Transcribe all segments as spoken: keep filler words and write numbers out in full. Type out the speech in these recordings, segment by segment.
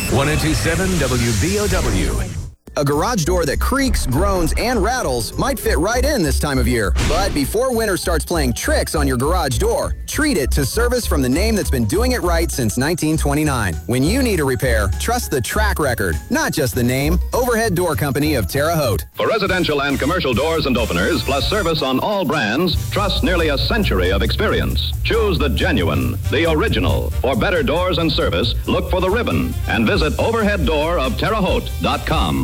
one oh two seven W B O W. A garage door that creaks, groans, and rattles might fit right in this time of year. But before winter starts playing tricks on your garage door, treat it to service from the name that's been doing it right since nineteen twenty-nine. When you need a repair, trust the track record, not just the name. Overhead Door Company of Terre Haute. For residential and commercial doors and openers, plus service on all brands, trust nearly a century of experience. Choose the genuine, the original. For better doors and service, look for the ribbon and visit overhead door of terre haute dot com.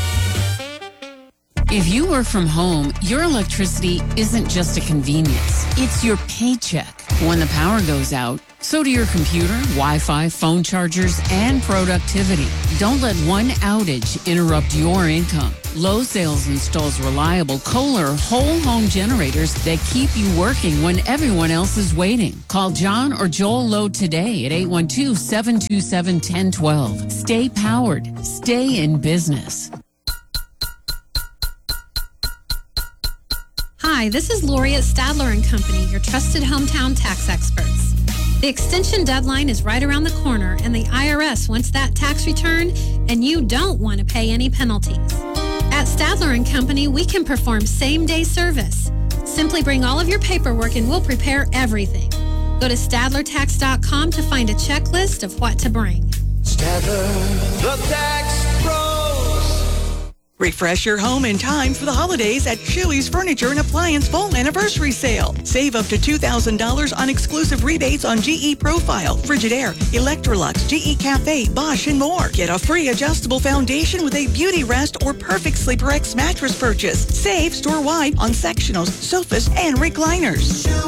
If you work from home, your electricity isn't just a convenience. It's your paycheck. When the power goes out, so do your computer, Wi-Fi, phone chargers, and productivity. Don't let one outage interrupt your income. Low Sales installs reliable Kohler whole home generators that keep you working when everyone else is waiting. Call John or Joel Lowe today at eight one two, seven two seven, one zero one two. Stay powered. Stay in business. Hi, this is Lori at Stadler and Company, your trusted hometown tax experts. The extension deadline is right around the corner, and the I R S wants that tax return, and you don't want to pay any penalties. At Stadler and Company, we can perform same-day service. Simply bring all of your paperwork, and we'll prepare everything. Go to stadler tax dot com to find a checklist of what to bring. Stadler, the tax pros. Refresh your home in time for the holidays at Shuey's Furniture and Appliance Fall Anniversary Sale. Save up to two thousand dollars on exclusive rebates on G E Profile, Frigidaire, Electrolux, G E Cafe, Bosch, and more. Get a free adjustable foundation with a Beauty Rest or Perfect Sleeper X mattress purchase. Save store-wide on sectionals, sofas, and recliners.